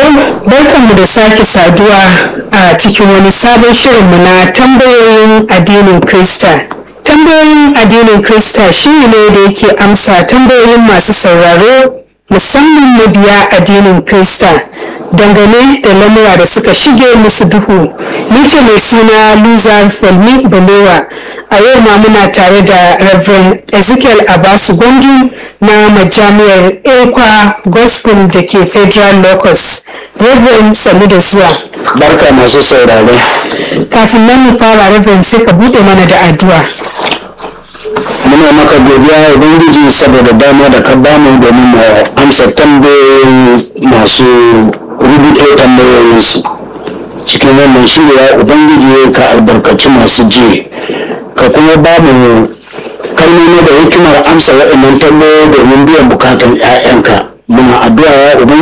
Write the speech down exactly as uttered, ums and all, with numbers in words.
barkanmu da sake saduwa a cikin wani sabon shirinmu na tambayoyin addinin Krista. Tambayoyin addinin Krista shi ne da yake amsa tambayoyin masu sauraro musamman mabiya addinin Krista dangane da lamura da suka shige musu duhu. Ni ce mai suna Luza Falmi Balewa. A yau ma muna tare da Reverend Ezekiel Abasu Gwandu na majami'ar Ekwa Gospel da ke Federal Locus. Reverend sanu da zuwa. Barka masu saurare. Kafin nan mu fara Reverend sai ka bude mana da addu'a. Muna maka godiya Ubangiji saboda dama da ka bamu domin mu amsa tambayoyin masu rubuto tambayoyinsu. Cikin wannan shirya Ubangiji ka albarkaci masu ji. Ka kuma ba mu kalmomi da hikimar amsa waɗannan tambayoyi domin biyan bukatan 'ya'yanka. Muna addu'a ya Ubangiji